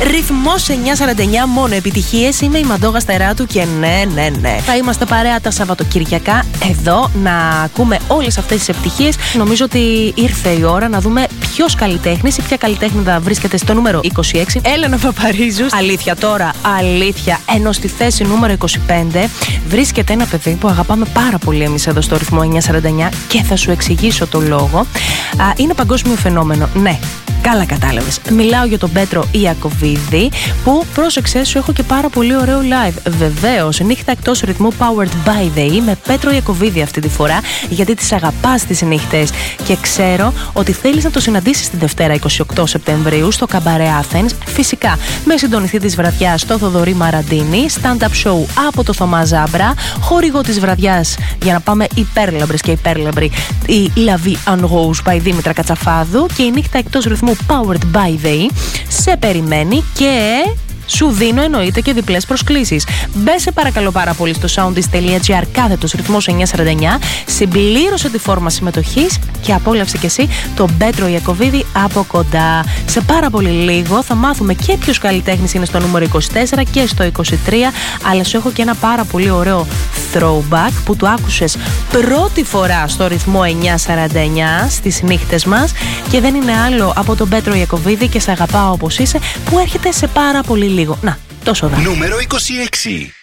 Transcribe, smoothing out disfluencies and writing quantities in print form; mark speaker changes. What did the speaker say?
Speaker 1: Ρυθμός 949, μόνο επιτυχίες. Είμαι η Μαντόγα Στεράτου και ναι. Θα είμαστε παρέα τα Σαββατοκυριακά εδώ να ακούμε όλες αυτές τις επιτυχίες. Νομίζω ότι ήρθε η ώρα να δούμε ποιος καλλιτέχνης ή ποια καλλιτέχνηδα βρίσκεται στο νούμερο 26. Έλενα Παπαρίζου. Αλήθεια τώρα, αλήθεια. Ενώ στη θέση νούμερο 25 βρίσκεται ένα παιδί που αγαπάμε πάρα πολύ εμείς εδώ στο ρυθμό 949 και θα σου εξηγήσω το λόγο. Είναι παγκόσμιο φαινόμενο, ναι. Καλά κατάλαβες. Μιλάω για τον Πέτρο Ιακοβίδη που, πρόσεξε, σου έχω και πάρα πολύ ωραίο live. Βεβαίως, νύχτα εκτός ρυθμού Powered by the E με Πέτρο Ιακοβίδη αυτή τη φορά, γιατί τις αγαπάς τις νύχτες και ξέρω ότι θέλεις να το συναντήσεις τη Δευτέρα 28 Σεπτεμβρίου στο Καμπαρέ Athens. Φυσικά, με συντονιστή της βραδιάς το Θοδωρή Μαραντίνη, stand-up show από το Θωμά Ζάμπρα, χορηγό της βραδιάς για να πάμε υπέρλαμπρες και υπέρλαμπροι η La Vie en Rose by Δήμητρα Κατσαφάδου και η νύχτα εκτός ρυθμού Powered by the E σε περιμένει και σου δίνω εννοείται και διπλές προσκλήσεις. Μπε σε παρακαλώ πάρα πολύ στο soundis.gr κάθετος ρυθμός 949, συμπλήρωσε τη φόρμα συμμετοχής και απόλαυσε και εσύ τον Πέτρο Ιακοβίδη από κοντά. Σε πάρα πολύ λίγο θα μάθουμε και ποιος καλλιτέχνης είναι στο νούμερο 24 και στο 23, αλλά σου έχω και ένα πάρα πολύ ωραίο throwback που το άκουσες πρώτη φορά στο ρυθμό 949 στις νύχτες μας και δεν είναι άλλο από τον Πέτρο Ιακοβίδη και σε αγαπάω όπως είσαι, που έρχεται σε πάρα πολύ λίγο. Να, τόσο δα.
Speaker 2: Νούμερο 26.